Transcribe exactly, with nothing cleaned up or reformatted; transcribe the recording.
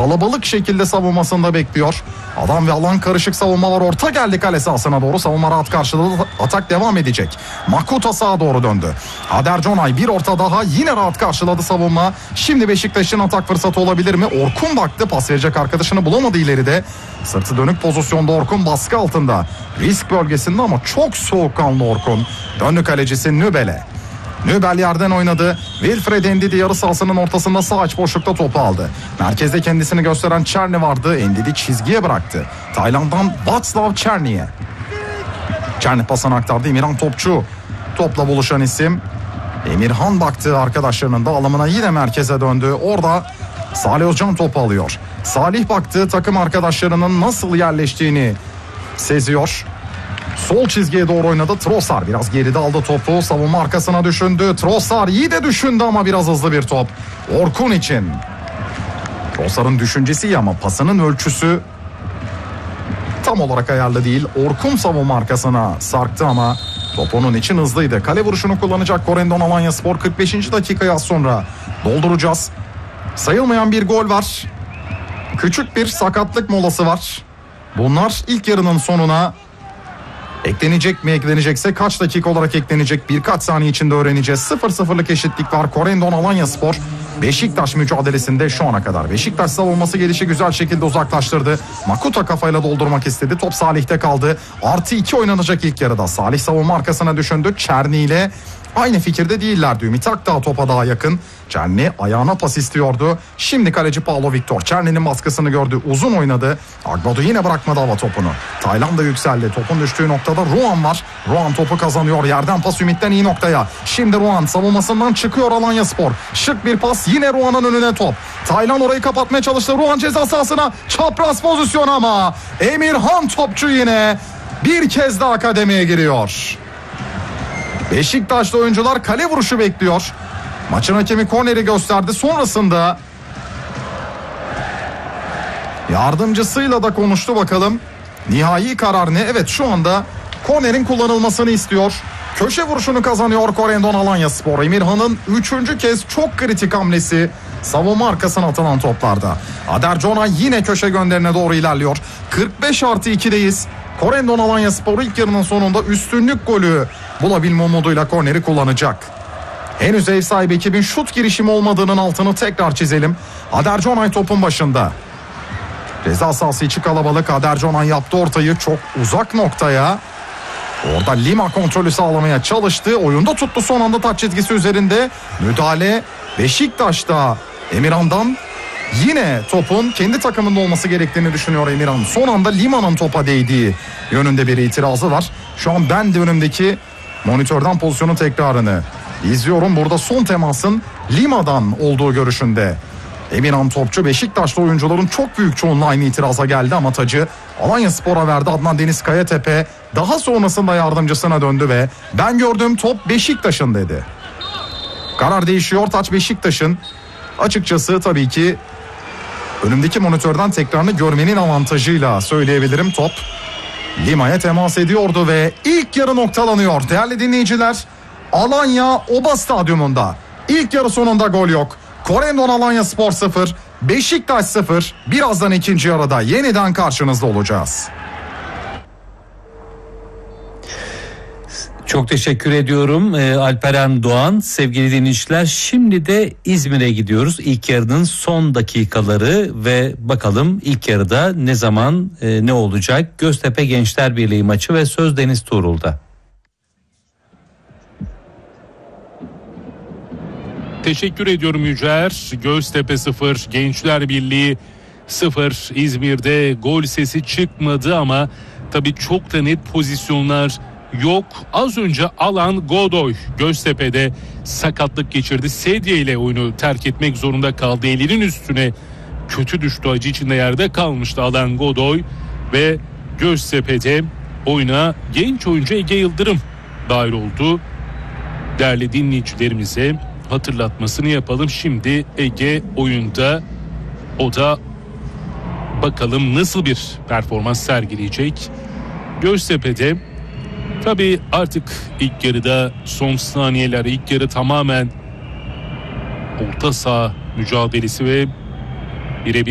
kalabalık şekilde savunmasında bekliyor. Adam ve alan karışık savunmalar, orta geldi kale sahasına doğru. Savunma rahat karşıladı. Atak devam edecek. Makuta sağa doğru döndü. Hader Conay bir orta daha, yine rahat karşıladı savunma. Şimdi Beşiktaş'ın atak fırsatı olabilir mi? Orkun baktı, pas verecek arkadaşını bulamadı ileride. Sırtı dönük pozisyonda Orkun, baskı altında. Risk bölgesinde ama çok soğukkanlı Orkun. Döndü kalecisi Nübel'e. Nübel yerden oynadı. Wilfred Ndidi yarı sahasının ortasında sağ aç boşlukta topu aldı. Merkezde kendisini gösteren Çerni vardı. Ndidi çizgiye bıraktı. Tayland'dan Václav Černi'ye. Černi pasını aktardı. Emirhan Topçu topla buluşan isim. Emirhan baktı arkadaşlarının dağılımına, yine merkeze döndü. Orada Salih Özcan topu alıyor. Salih baktı, takım arkadaşlarının nasıl yerleştiğini seziyor. Sol çizgiye doğru oynadı. Trossard biraz geride aldı topu. Savunma arkasına düşündü. Trossard iyi de düşündü ama biraz hızlı bir top. Orkun için. Trossard'ın düşüncesi iyi ama pasının ölçüsü tam olarak ayarlı değil. Orkun savunma arkasına sarktı ama top onun için hızlıydı. Kale vuruşunu kullanacak Corendon Alanyaspor. kırk beşinci dakikayı az sonra dolduracağız. Sayılmayan bir gol var. Küçük bir sakatlık molası var. Bunlar ilk yarının sonuna eklenecek mi? Eklenecekse kaç dakika olarak eklenecek? Birkaç saniye içinde öğreneceğiz. sıfır sıfırlık eşitlik var. Corendon Alanyaspor Beşiktaş mücadelesinde şu ana kadar. Beşiktaş savunması gelişi güzel şekilde uzaklaştırdı. Makuta kafayla doldurmak istedi. Top Salih'te kaldı. Artı iki oynanacak ilk yarıda. Salih savunma arkasına düşündü. Çerni ile aynı fikirde değillerdi. Ümit Akdağ topa daha yakın. Çerni ayağına pas istiyordu. Şimdi kaleci Paulo Victor Çerni'nin baskısını gördü. Uzun oynadı. Agbodu yine bırakmadı hava topunu. Tayland da yükseldi. Topun düştüğü noktada Ruan var. Ruan topu kazanıyor. Yerden pas Ümit'ten iyi noktaya. Şimdi Ruan savunmasından çıkıyor Alanyaspor. Şık bir pas, yine Ruan'ın önüne top. Tayland orayı kapatmaya çalıştı. Ruan ceza sahasına çapraz pozisyon ama Emirhan Topçu yine bir kez daha kademeye giriyor. Beşiktaşlı oyuncular kale vuruşu bekliyor. Maçın hakemi korneri gösterdi. Sonrasında yardımcısıyla da konuştu, bakalım nihai karar ne? Evet, şu anda kornerin kullanılmasını istiyor. Köşe vuruşunu kazanıyor Corendon Alanyaspor. Emirhan'ın üçüncü kez çok kritik hamlesi savunma arkasına atılan toplarda. Hader Conay yine köşe gönderine doğru ilerliyor. kırk beş artı ikideyiz. Corendon Alanyaspor ilk yarının sonunda üstünlük golü bulabilme umuduyla korneri kullanacak. Henüz ev sahibi ekibin şut girişimi olmadığının altını tekrar çizelim. Hader Conay topun başında. Ceza sahası içi kalabalık. Hader Conay yaptı ortayı çok uzak noktaya. Orada Lima kontrolü sağlamaya çalıştı. Oyunda tuttu son anda taç çizgisi üzerinde. Müdahale Beşiktaş'ta. Emirhan'dan yine topun kendi takımında olması gerektiğini düşünüyor Emirhan. Son anda Lima'nın topa değdiği yönünde bir itirazı var. Şu an ben de önümdeki monitörden pozisyonun tekrarını izliyorum. Burada son temasın Lima'dan olduğu görüşünde Emirhan Topçu. Beşiktaşlı oyuncuların çok büyük çoğunluğu aynı itiraza geldi ama tacı Alanyaspor'a verdi. Adnan Deniz Kayatepe daha sonrasında yardımcısına döndü ve ben gördüm top Beşiktaş'ın dedi. Karar değişiyor, taç Beşiktaş'ın. Açıkçası tabii ki önümdeki monitörden tekrarını görmenin avantajıyla söyleyebilirim. Top Lima'ya temas ediyordu ve ilk yarı noktalanıyor. Değerli dinleyiciler, Alanya Oba Stadyumunda ilk yarı sonunda gol yok. Corendon Alanyaspor sıfır, Beşiktaş sıfır. Birazdan ikinci yarıda yeniden karşınızda olacağız. Çok teşekkür ediyorum ee, Alperen Doğan. Sevgili dinleyiciler, şimdi de İzmir'e gidiyoruz. İlk yarının son dakikaları ve bakalım ilk yarıda ne zaman e, ne olacak? Göztepe Gençler Birliği maçı ve söz Deniz Tuğrul'da. Teşekkür ediyorum Yücer. Göztepe sıfır, Gençler Birliği sıfır. İzmir'de gol sesi çıkmadı ama tabii çok da net pozisyonlar yok. Az önce Alan Godoy Göztepe'de sakatlık geçirdi. Sedye ile oyunu terk etmek zorunda kaldı. Elinin üstüne kötü düştü. Acı içinde yerde kalmıştı Alan Godoy ve Göztepe'de oyuna genç oyuncu Ege Yıldırım dahil oldu. Değerli dinleyicilerimize hatırlatmasını yapalım. Şimdi Ege oyunda, o da bakalım nasıl bir performans sergileyecek. Göztepe'de tabii artık ilk yarıda son saniyeler, ilk yarı tamamen orta saha mücadelesi ve birebir